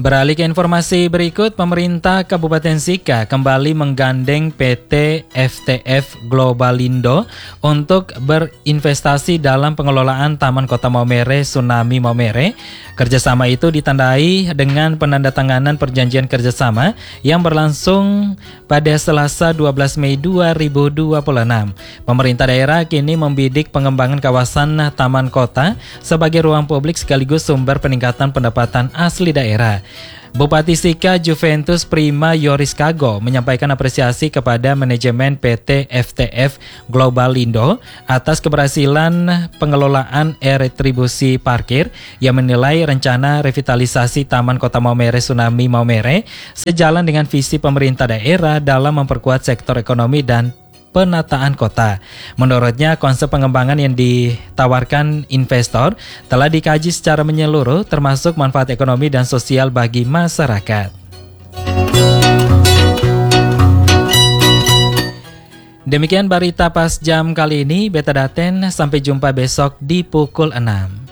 Beralih ke informasi berikut, pemerintah Kabupaten Sika kembali menggandeng PT FTF Globalindo untuk berinvestasi dalam pengelolaan Taman Kota Maumere Tsunami Maumere. Kerjasama itu ditandai dengan penandatanganan perjanjian kerjasama yang berlangsung pada Selasa 12 Mei 2026. Pemerintah daerah kini membidik pengembangan kawasan Taman Kota sebagai ruang publik sekaligus sumber peningkatan pendapatan asli daerah. Bupati Sika Juventus Prima Yoris Kago menyampaikan apresiasi kepada manajemen PT FTF Globalindo atas keberhasilan pengelolaan retribusi parkir yang menilai rencana revitalisasi Taman Kota Maumere Tsunami Maumere sejalan dengan visi pemerintah daerah dalam memperkuat sektor ekonomi dan penataan kota. Menurutnya, konsep pengembangan yang ditawarkan investor telah dikaji secara menyeluruh termasuk manfaat ekonomi dan sosial bagi masyarakat. Demikian berita pas jam kali ini, Beta Daten, sampai jumpa besok di pukul 6.